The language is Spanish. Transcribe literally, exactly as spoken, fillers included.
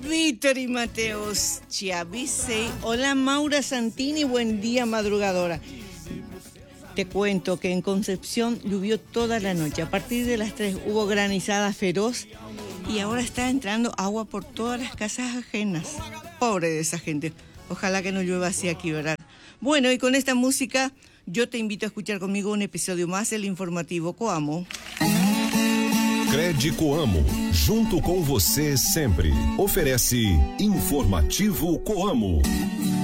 Víctor y Mateos, Chiavisei. Hola Maura Santini, buen día madrugadora. Te cuento que en Concepción llovió toda la noche. A partir de las tres hubo granizada feroz y ahora está entrando agua por todas las casas ajenas. Pobre de esa gente. Ojalá que no llueva así aquí, ¿verdad? Bueno, y con esta música yo te invito a escuchar conmigo un episodio más del informativo Coamo. Cred Coamo, junto com você sempre. Oferece Informativo Coamo.